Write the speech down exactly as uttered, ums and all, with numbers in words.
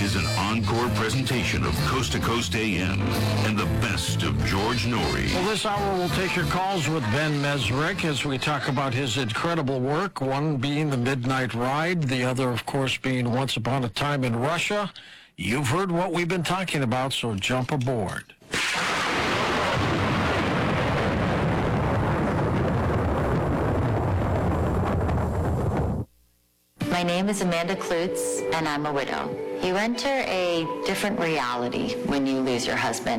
is an encore presentation of Coast to Coast A M and the best of George Noory. Well, this hour we'll take your calls with Ben Mesrick as we talk about his incredible work, one being The Midnight Ride, the other, of course, being Once Upon a Time in Russia. You've heard what we've been talking about, so jump aboard. My name is Amanda Klutz, and I'm a widow. You enter a different reality when you lose your husband.